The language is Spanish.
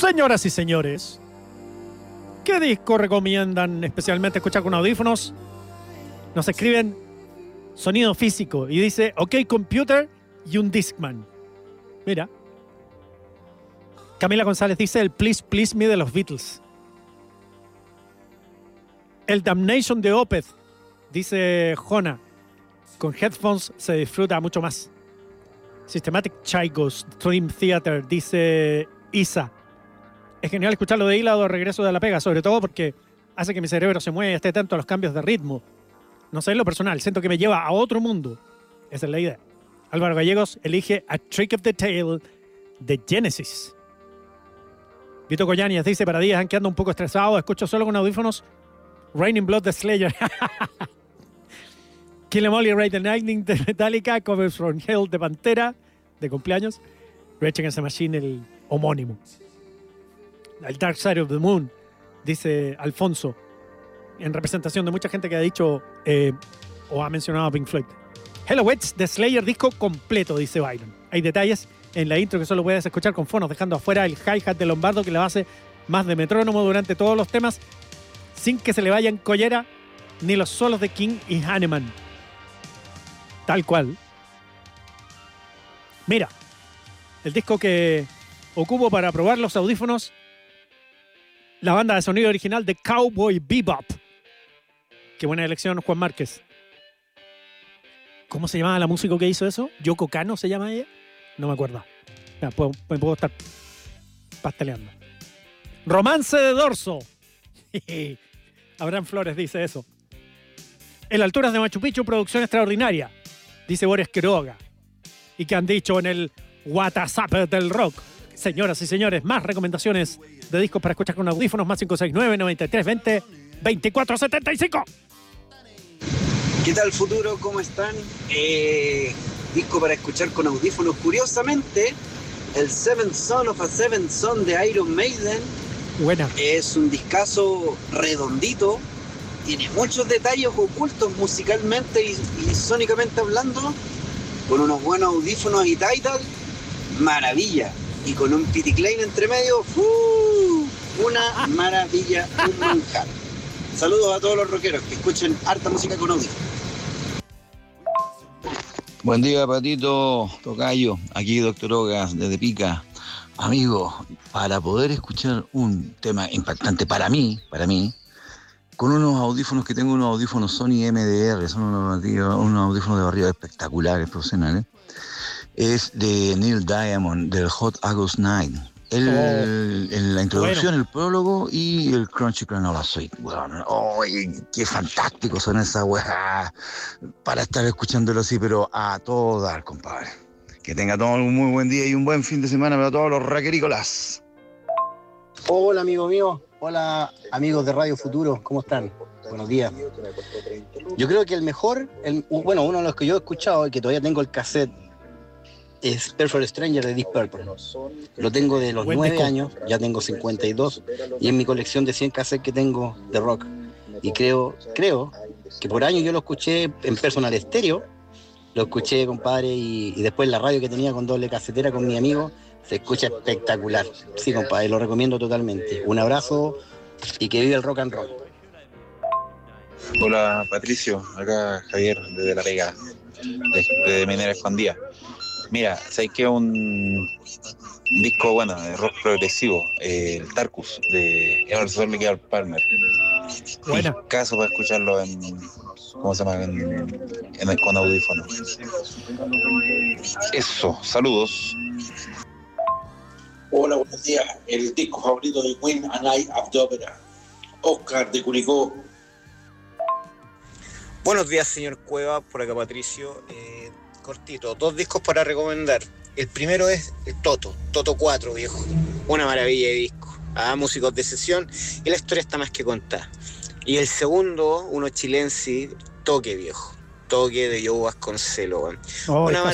Señoras y señores, ¿qué disco recomiendan especialmente escuchar con audífonos? Nos escriben sonido físico y dice OK Computer y un Discman. Mira. Camila González dice el Please Please Me de los Beatles. El Damnation de Opeth, dice Jona. Con headphones se disfruta mucho más. Systematic Chicos, Dream Theater, dice Isa. Es genial escucharlo de hílado regreso de la pega, sobre todo porque hace que mi cerebro se mueva y esté atento a los cambios de ritmo. No sé, en lo personal, siento que me lleva a otro mundo. Esa es la idea. Álvaro Gallegos elige A Trick of the Tail de Genesis. Vito Collañez dice, para días en que ando un poco estresado, escucho solo con audífonos Raining Blood de Slayer. Kill 'Em All y Ride the Lightning de Metallica, Covers from Hell de Pantera, de cumpleaños. Rage Against the Machine, el homónimo. El Dark Side of the Moon, dice Alfonso, en representación de mucha gente que ha dicho o ha mencionado a Pink Floyd. Hello Wets de Slayer, disco completo, dice Byron. Hay detalles en la intro que solo puedes escuchar con fonos, dejando afuera el hi-hat de Lombardo que la hace más de metrónomo durante todos los temas, sin que se le vayan collera ni los solos de King y Hanneman. Tal cual. Mira, el disco que ocupo para probar los audífonos, la banda de sonido original de Cowboy Bebop. Qué buena elección, Juan Márquez. ¿Cómo se llamaba la música que hizo eso? ¿Yoko Kano se llama ella? No me acuerdo. Me puedo estar pasteleando. Romance de dorso. Abraham Flores dice eso. En Alturas de Machu Picchu, producción extraordinaria, dice Boris Quiroga. Y que han dicho en el WhatsApp del rock. Señoras y señores, más recomendaciones de discos para escuchar con audífonos, más 569-9320-2475. ¿Qué tal, futuro? ¿Cómo están? Disco para escuchar con audífonos. Curiosamente, el Seventh Son of a Seventh Son de Iron Maiden. Buena. Es un discazo redondito. Tiene muchos detalles ocultos musicalmente y sónicamente hablando. Con unos buenos audífonos y Tidal. Maravilla. Y con un Pity Klein entre medio. Una maravilla, un manjar. Saludos a todos los rockeros que escuchen harta música con audio. Buen día, Patito, tocayo, aquí Doctor Ogas, desde Pica. Amigo, para poder escuchar un tema impactante para mí, con unos audífonos que tengo, unos audífonos Sony MDR, son unos audífonos de barriga espectaculares, profesionales, es de Neil Diamond, del Hot August Night. En la introducción, el prólogo y el Crunchy Granola Suite. Bueno, qué fantástico son esas weas para estar escuchándolo así, pero a todo dar, compadre. Que tenga todo un muy buen día y un buen fin de semana para todos los raquerícolas. Hola, amigo mío. Hola, amigos de Radio Futuro. ¿Cómo están? Buenos días. Yo creo que el mejor, uno de los que yo he escuchado y que todavía tengo el cassette, es Perfect Stranger de Deep Purple. Lo tengo de los 9 años, ya tengo 52, y en mi colección de 100 cassettes que tengo de rock. Y creo que por años yo lo escuché en Personal Stereo, lo escuché, compadre, y después la radio que tenía con doble casetera con mi amigo, se escucha espectacular. Sí, compadre, lo recomiendo totalmente. Un abrazo y que viva el rock and roll. Hola, Patricio, acá Javier desde La Vega, de Minera Escondida. Mira, ¿sabes qué? Un disco, bueno, de rock progresivo, el Tarkus, de Emerson Lake Palmer. Buena. Caso para escucharlo ¿cómo se llama? Con audífonos. Eso, saludos. Hola, buenos días. El disco favorito de Queen, A Night of the Opera. Oscar de Curicó. Buenos días, señor Cueva, por acá Patricio. Cortito, 2 discos para recomendar. El primero es el Toto 4, viejo. Una maravilla de disco. Músicos de sesión y la historia está más que contada. Y el segundo, uno chilense, Toque, viejo. Toque de Joe Vasconcelos. Oh, una